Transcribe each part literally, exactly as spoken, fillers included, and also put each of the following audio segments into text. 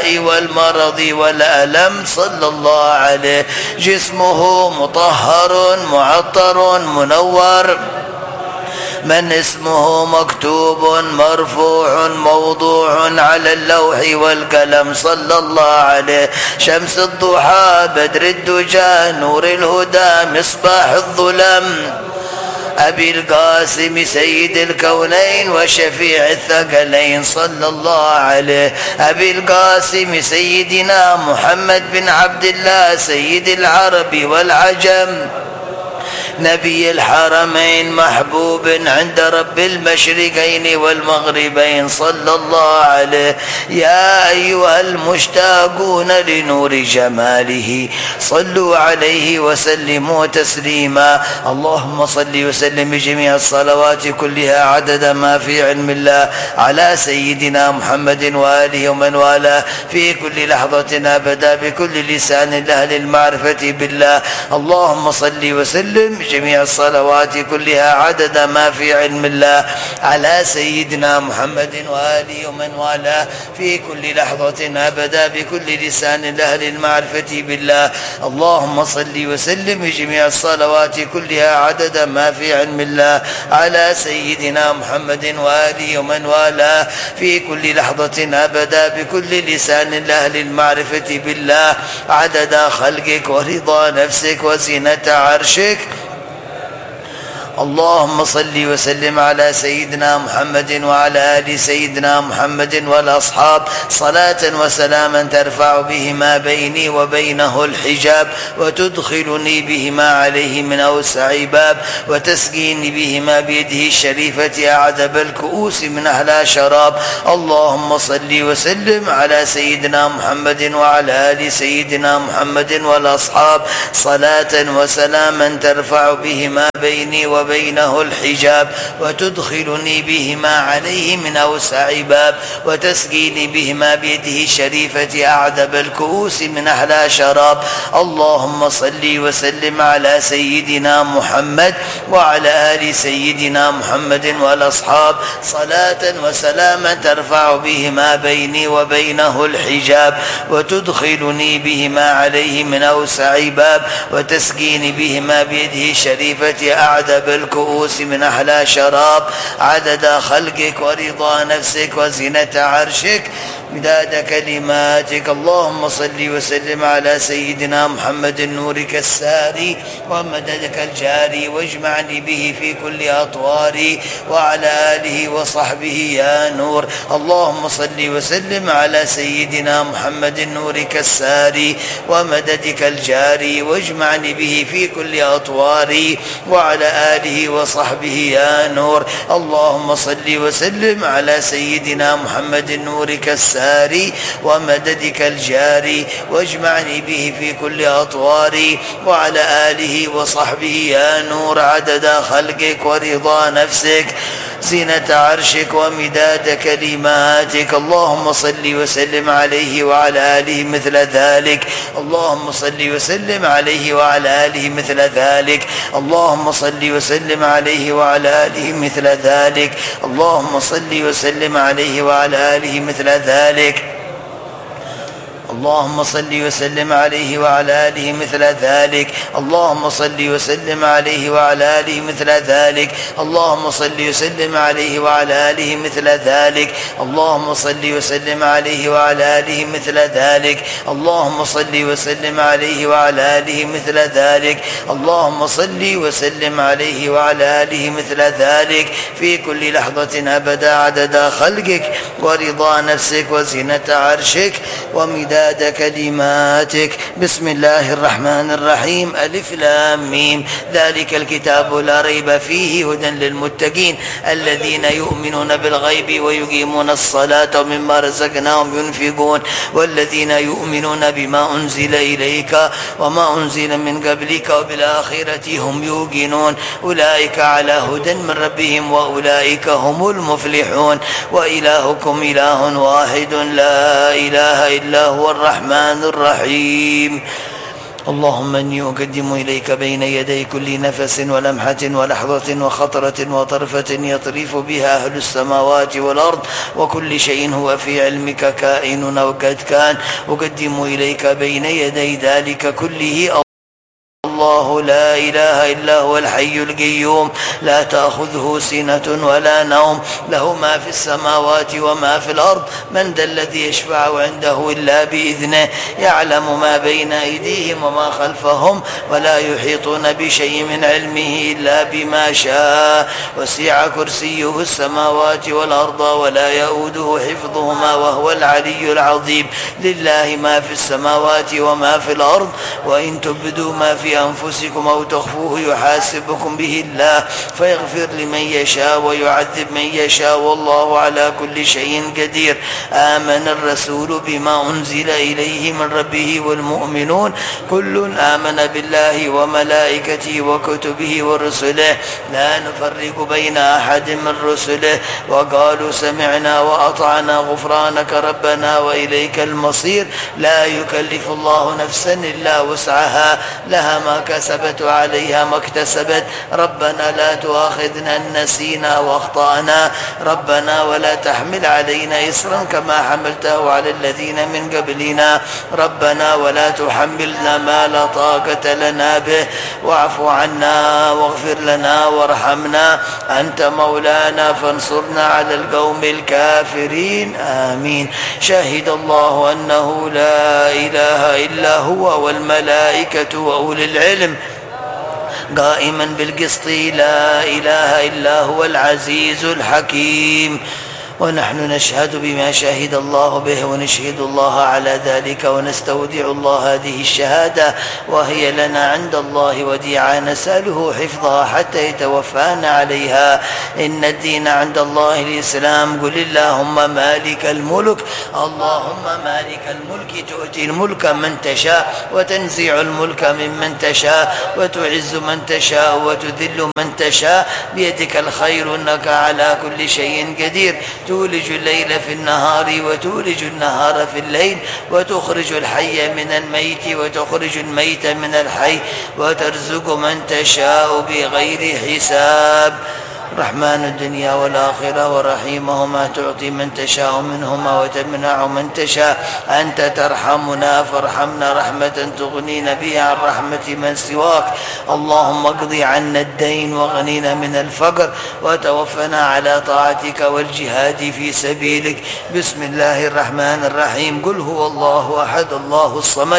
البلاء والمرض والألم صلى الله عليه. جسمه مطهر معطر منور، من اسمه مكتوب مرفوع موضوع على اللوح والقلم صلى الله عليه. شمس الضحى بدر الدجى نور الهدى مصباح الظلم، أبي القاسم سيد الكونين وشفيع الثقلين صلى الله عليه. أبي القاسم سيدنا محمد بن عبد الله سيد العرب والعجم، نبي الحرمين محبوب عند رب المشرقين والمغربين صلى الله عليه. يا أيها المشتاقون لنور جماله صلوا عليه وسلموا تسليما. اللهم صل وسلم بجميع الصلوات كلها عدد ما في علم الله على سيدنا محمد وآله ومن والاه في كل لحظة أبدا بكل لسان لأهل المعرفة بالله. اللهم صل وسلم جميع الصلوات كلها عدد ما في علم الله على سيدنا محمد وآله ومن والاه في كل لحظة أبدا بكل لسان لأهل المعرفة بالله. اللهم صل وسلم جميع الصلوات كلها عدد ما في علم الله على سيدنا محمد وآله ومن والاه في كل لحظة أبدا بكل لسان لأهل المعرفة بالله عدد خلقك ورضا نفسك وزينة عرشك. اللهم صل وسلم على سيدنا محمد وعلى آل سيدنا محمد والأصحاب صلاة وسلاما ترفع بهما بيني وبينه الحجاب وتدخلني بهما عليه من أوسع باب وتسقيني بهما بيده الشريفة أعذب الكؤوس من أحلى شراب. اللهم صل وسلم على سيدنا محمد وعلى آل سيدنا محمد والأصحاب صلاة وسلاما ترفع بهما بيني وبينه بينه الحجاب وتدخلني بهما عليه من أوسع باب وتسقيني بهما بيده الشريفة أعذب الكؤوس من أحلى شراب. اللهم صل وسلم على سيدنا محمد وعلى آل سيدنا محمد والأصحاب صلاة وسلاما ترفع بهما بيني وبينه الحجاب وتدخلني بهما عليه من أوسع باب وتسقيني بهما بيده الشريفة أعذب الكؤوس من أحلى شراب عدد خلقك ورضا نفسك وزنة عرشك مداد كلماتك. اللهم صل وسلم على سيدنا محمد نورك الساري ومددك الجاري واجمعني به في كل أطواري وعلى آله وصحبه يا نور. اللهم صل وسلم على سيدنا محمد نورك الساري ومددك الجاري واجمعني به في كل أطواري وعلى آله وصحبه يا نور. اللهم صل وسلم على سيدنا محمد نورك الساري ومددك الجاري واجمعني به في كل أطواري وعلى آله وصحبه يا نور عدد خلقك ورضا نفسك زينة عرشك ومداد كلماتك. اللهم صل وسلم عليه وعلى آله مثل ذلك. اللهم صل وسلم عليه وعلى آله مثل ذلك. اللهم صل وسلم عليه وعلى آله مثل ذلك. اللهم صل وسلم عليه وعلى آله مثل ذلك. اللهم صل وسلم عليه وعلى آله مثل ذلك. اللهم صل وسلم عليه وعلى آله مثل ذلك. اللهم صل وسلم عليه وعلى آله مثل ذلك. اللهم صل وسلم عليه وعلى آله مثل ذلك. اللهم صل وسلم عليه وعلى آله مثل ذلك. اللهم صل وسلم عليه وعلى آله مثل ذلك في كل لحظة أبدا عدد خلقك ورضا نفسك وزنة عرشك ومداد كلماتك. بسم الله الرحمن الرحيم. ألف لام ميم. ذلك الكتاب لا ريب فيه هدى للمتقين الذين يؤمنون بالغيب ويقيمون الصلاة ومما رزقناهم ينفقون والذين يؤمنون بما أنزل إليك وما أنزل من قبلك وبالآخرة هم يوقنون أولئك على هدى من ربهم وأولئك هم المفلحون. وإلهكم إله واحد لا إله إلا هو الرحمن الرحيم. اللهم إني أقدم إليك بين يدي كل نفس ولمحة ولحظة وخطرة وطرفة يطريف بها أهل السماوات والأرض وكل شيء هو في علمك كائن وقد كان، أقدم إليك بين يدي ذلك كله الله لا إله إلا هو الحي القيوم لا تأخذه سنة ولا نوم، له ما في السماوات وما في الأرض، من ذا الذي يشفع عنده إلا بإذنه، يعلم ما بين أيديهم وما خلفهم ولا يحيطون بشيء من علمه إلا بما شاء، وسع كرسيه السماوات والأرض ولا يؤوده حفظهما وهو العلي العظيم. لله ما في السماوات وما في الأرض، وإن تبدوا ما في أنفسكم أو تخفوه يحاسبكم به الله فيغفر لمن يشاء ويعذب من يشاء والله على كل شيء قدير. آمن الرسول بما أنزل إليه من ربه والمؤمنون كل آمن بالله وملائكته وكتبه ورسله لا نفرق بين أحد من رسله وقالوا سمعنا وأطعنا غفرانك ربنا وإليك المصير. لا يكلف الله نفسا إلا وسعها، لها ما كسبت وعليها ما اكتسبت. ربنا لا تؤاخذنا إن نسينا واخطأنا، ربنا ولا تحمل علينا إصرا كما حملته على الذين من قبلنا، ربنا ولا تحملنا ما لا طاقة لنا به، واعف عنا واغفر لنا وارحمنا أنت مولانا فانصرنا على القوم الكافرين. آمين. شهد الله أنه لا إله إلا هو والملائكة وأولي العلم قائما بالقسط لا إله إلا هو العزيز الحكيم. ونحن نشهد بما شهد الله به ونشهد الله على ذلك ونستودع الله هذه الشهادة وهي لنا عند الله وديعة نسأله حفظها حتى يتوفانا عليها. إن الدين عند الله الإسلام. قل اللهم مالك الملك اللهم مالك الملك تؤتي الملك من تشاء وتنزع الملك ممن تشاء وتعز من تشاء وتذل من تشاء بيدك الخير إنك على كل شيء قدير. تولج الليل في النهار وتولج النهار في الليل وتخرج الحي من الميت وتخرج الميت من الحي وترزق من تشاء بغير حساب. رحمن الدنيا والآخرة ورحيمهما تعطي من تشاء منهما وتمنع من تشاء. أنت ترحمنا فارحمنا رحمة تغنينا بها عن رحمة من سواك. اللهم اقض عنا الدين واغننا من الفقر وتوفنا على طاعتك والجهاد في سبيلك. بسم الله الرحمن الرحيم. قل هو الله أحد الله الصمد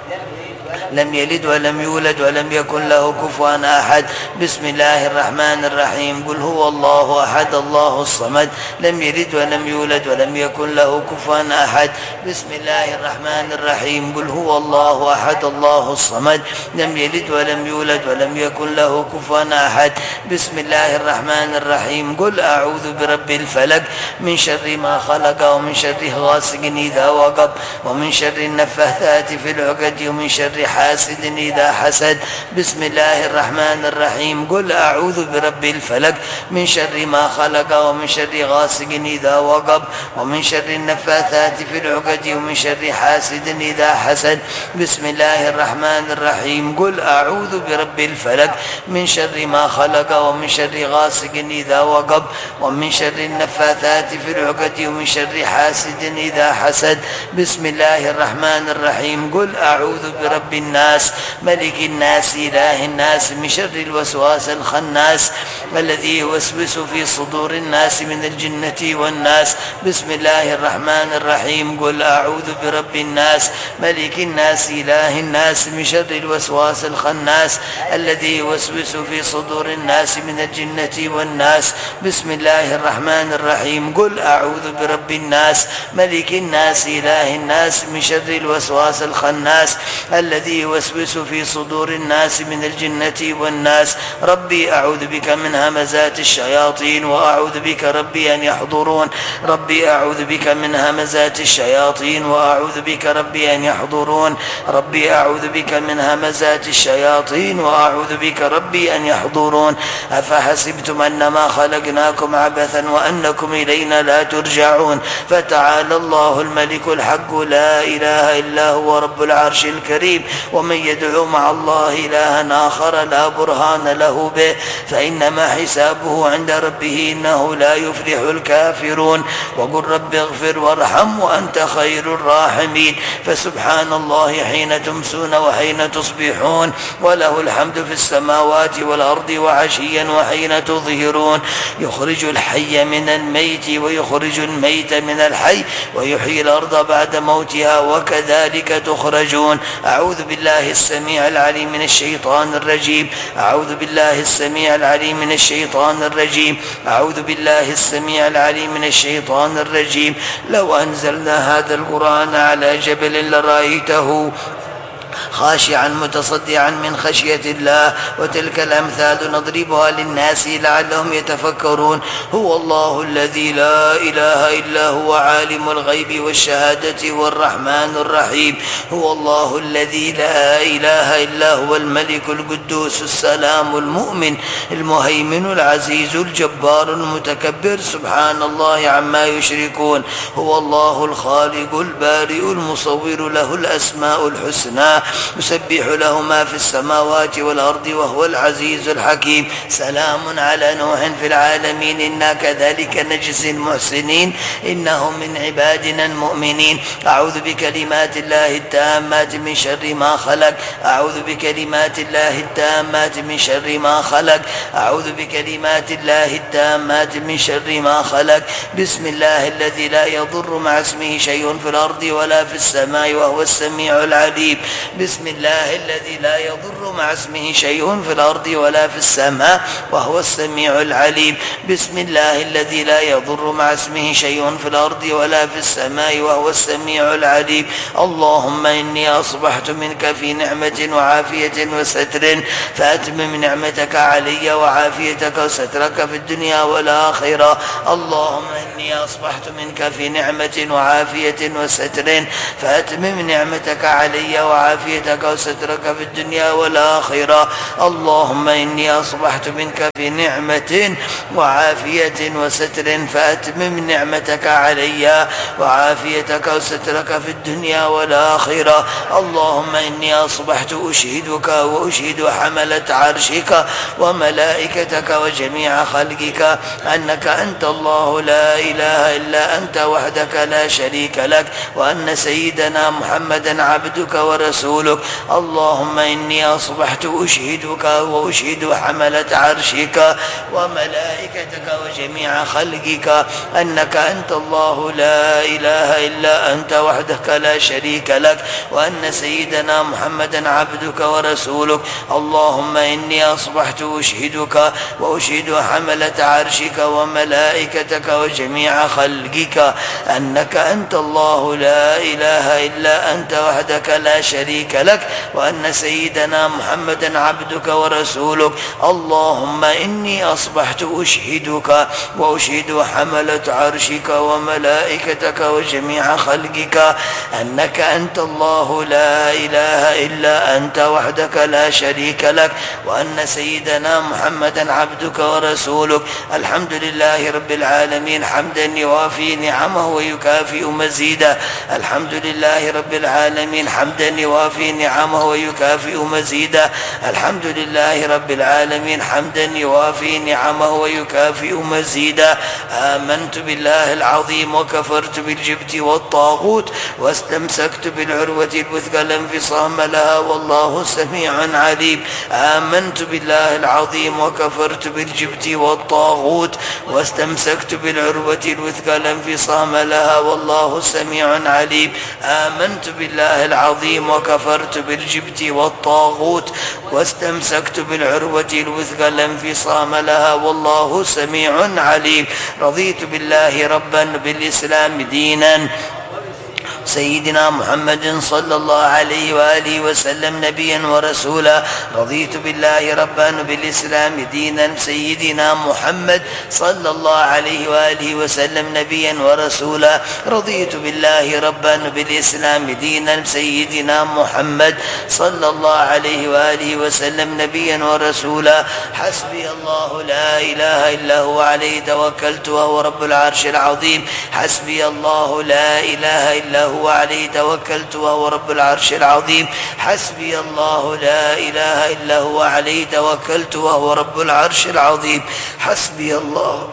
لم يلد ولم يولد ولم يكن له كفوا أحد. بسم الله الرحمن الرحيم. قل هو الله أحد الله الصمد لم يلد ولم يولد ولم يكن له كفوا أحد. بسم الله الرحمن الرحيم. قل هو الله أحد الله الصمد لم يلد ولم يولد ولم يكن له كفوا أحد. بسم الله الرحمن الرحيم. قل أعوذ برب الفلق من شر ما خلق ومن شر غاسق إذا وقب ومن شر النفاثات في العقد ومن شر حاسد إذا حسد. بسم الله الرحمن الرحيم. قل أعوذ برب الفلق من شر ما خلق ومن شر غاسق إذا وقب ومن شر النفاثات في العقد ومن شر حاسد إذا حسد. بسم الله الرحمن الرحيم. قل أعوذ برب الفلق من شر ما خلق ومن شر غاسق إذا وقب ومن شر النفاثات في العقد ومن شر حاسد إذا حسد. بسم الله الرحمن الرحيم. قل أعوذ برب الناس ملك الناس إله الناس من شر الوسواس الخناس الذي يوسوس في صدور الناس من الجنة والناس. بسم الله الرحمن الرحيم. قل أعوذ برب الناس ملك الناس إله الناس من شر الوسواس الخناس الذي يوسوس في صدور الناس من الجنة والناس. بسم الله الرحمن الرحيم. قل أعوذ برب الناس ملك الناس إله الناس من شر الوسواس الخناس الذي يوسوس في صدور الناس من الجنة والناس. ربي أعوذ بك من همزات الشياطين وأعوذ بك ربي أن يحضرون. ربي أعوذ بك من همزات الشياطين وأعوذ بك ربي أن يحضرون. ربي أعوذ بك من همزات الشياطين وأعوذ بك ربي أن يحضرون. أفحسبتم أنما خلقناكم عبثا وأنكم إلينا لا ترجعون. فتعالى الله الملك الحق لا إله إلا هو رب العرش الكريم. ومن يدعو مع الله إلها آخر لا برهان له به فإنما حسابه عند ربه إنه لا يفلح الكافرون. وقل رب اغفر وارحم وأنت خير الراحمين. فسبحان الله حين تمسون وحين تصبحون وله الحمد في السماوات والأرض وعشيا وحين تظهرون. يخرج الحي من الميت ويخرج الميت من الحي ويحيي الأرض بعد موتها وكذلك تخرجون. أعوذ بالله السميع العليم من الشيطان الرجيم أعوذ بالله السميع العليم من الشيطان الرجيم أعوذ بالله السميع العليم من الشيطان الرجيم. لو أنزلنا هذا القرآن على جبل لرأيته خاشعا متصدعا من خشية الله. وتلك الأمثال نضربها للناس لعلهم يتفكرون. هو الله الذي لا إله إلا هو عالم الغيب والشهادة هو الرحمن الرحيم. هو الله الذي لا إله إلا هو الملك القدوس السلام المؤمن المهيمن العزيز الجبار المتكبر سبحان الله عما يشركون. هو الله الخالق البارئ المصور له الأسماء الحسنى يسبح له ما في السماوات والأرض وهو العزيز الحكيم. سلام على نوح في العالمين إنا كذلك نجزي المحسنين إنه من عبادنا المؤمنين. أعوذ بكلمات الله التامات من شر ما خلق أعوذ بكلمات الله التامات من شر ما خلق أعوذ بكلمات الله التامات من شر ما خلق. بسم الله الذي لا يضر مع اسمه شيء في الأرض ولا في السماء وهو السميع العليم. بسم الله الذي لا يضر مع اسمه شيء في الأرض ولا في السماء وهو السميع العليم. بسم الله الذي لا يضر مع اسمه شيء في الأرض ولا في السماء وهو السميع العليم. اللهم إني أصبحت منك في نعمة وعافية وستر فأتمم نعمتك علي وعافيتك وسترك في الدنيا والآخرة. اللهم إني أصبحت منك في نعمة وعافية وستر فأتمم نعمتك علي وعافيتك وسترك في الدنيا والآخرة. اللهم إني أصبحت منك في نعمة وعافية وستر فأتمم نعمتك علي وعافيتك وسترك في الدنيا والآخرة. اللهم إني أصبحت أشهدك وأشهد حملة عرشك وملائكتك وجميع خلقك أنك أنت الله لا إله إلا أنت وحدك لا شريك لك وأن سيدنا محمدا عبدك ورسولك. اللهم إني أصبحت أشهدك وأشهد حملة عرشك وملائكتك وجميع خلقك أنك أنت الله لا إله إلا أنت وحدك لا شريك لك وأن سيدنا محمدا عبدك ورسولك. اللهم إني أصبحت أشهدك وأشهد حملة عرشك وملائكتك وجميع خلقك أنك أنت الله لا إله إلا أنت وحدك لا شريك لك وأن سيدنا محمدا عبدك ورسولك. اللهم إني أصبحت أشهدك وأشهد حملة عرشك وملائكتك وجميع خلقك أنك أنت الله لا إله إلا أنت وحدك لا شريك لك وأن سيدنا محمدا عبدك ورسولك. الحمد لله رب العالمين حمدا يوافي نعمه ويكافئ مزيده. الحمد لله رب العالمين حمدا يوافي نعمه ويكافئ مزيده. الحمد لله رب العالمين حمدا يوافي نعمه ويكافئ مزيده. آمنت بالله العظيم وكفرت بالجبت والطاغوت واستمسكت بالعروة الوثقى لا انفصام لها والله سميع عليم. آمنت بالله العظيم وكفرت بالجبت والطاغوت واستمسكت بالعروة الوثقى لا انفصام لها والله سميع عليم. آمنت بالله العظيم وكفرت بالجبت والطاغوت واستمسكت بالعروة الوثقى لا انفصام لها والله سميع عليم. رضيت بالله ربا بالإسلام دينا سيدنا محمد صلى الله عليه وآله وسلم نبيا ورسولا. رضيت بالله ربا بالإسلام دينا سيدنا محمد صلى الله عليه وآله وسلم نبيا ورسولا. رضيت بالله ربا بالإسلام دينا سيدنا محمد صلى الله عليه وآله وسلم نبيا ورسولا. حسبي الله لا إله إلا هو عليه توكلت وهو رب العرش العظيم. حسبي الله لا إله إلا هو وعليه توكلت وهو رب العرش العظيم. حسبي الله لا إله إلا هو عليه توكلت وهو رب العرش العظيم. حسبي الله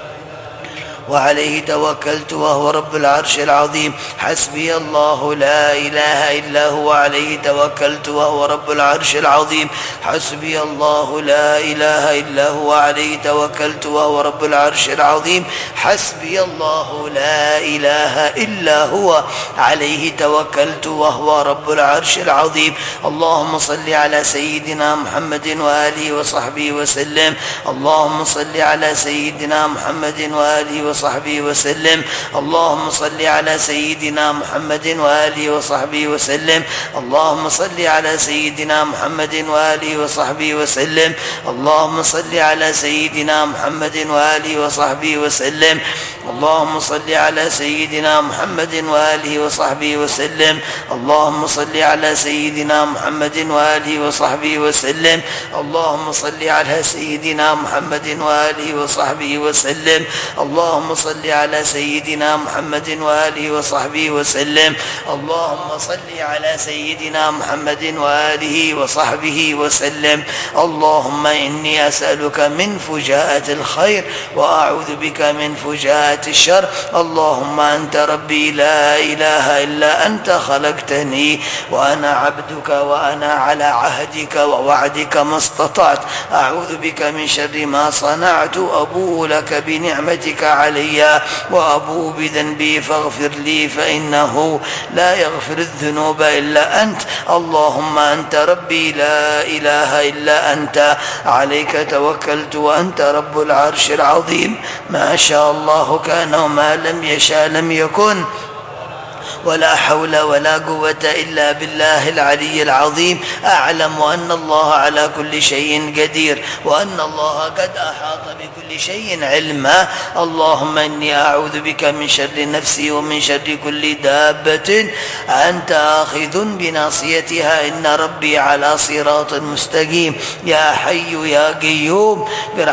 وعليه توكلت وهو رب العرش العظيم. حسبي الله لا إله إلا هو عليه توكلت وهو رب العرش العظيم. حسبي الله لا إله إلا هو عليه توكلت وهو رب العرش العظيم. حسبي الله لا إله إلا هو عليه توكلت وهو رب العرش العظيم. اللهم صل على سيدنا محمد وآله وصحبه وسلم. اللهم صل على سيدنا محمد وآله وصحبه وصحبه وسلم. اللهم صل على سيدنا محمد وآله وصحبه وسلم. اللهم صل على سيدنا محمد وآله وصحبه وسلم. اللهم صل على سيدنا محمد وآله وصحبه وسلم. اللهم صل على سيدنا محمد وآله وصحبه وسلم. اللهم صل على سيدنا محمد وآله وصحبه وسلم. اللهم صل على سيدنا محمد وآله وصحبه وسلم. اللهم صل على سيدنا محمد وآله وصحبه وسلم. اللهم صل على سيدنا محمد وآله وصحبه وسلم. اللهم إني أسألك من فجاءة الخير وأعوذ بك من فجاءة الشر. اللهم أنت ربي لا إله إلا أنت خلقتني وأنا عبدك وأنا على عهدك ووعدك ما استطعت. أعوذ بك من شر ما صنعت. أبوء لك بنعمتك علي وأبوء بذنبي فاغفر لي فإنه لا يغفر الذنوب إلا أنت. اللهم أنت ربي لا إله إلا أنت عليك توكلت وأنت رب العرش العظيم. ما شاء الله كان وما لم يشاء لم يكن ولا حول ولا قوة إلا بالله العلي العظيم. أعلم أن الله على كل شيء قدير وأن الله قد أحاط بكل شيء علما. اللهم إني أعوذ بك من شر نفسي ومن شر كل دابة أنت آخذ بناصيتها إن ربي على صراط مستقيم. يا حي يا قيوم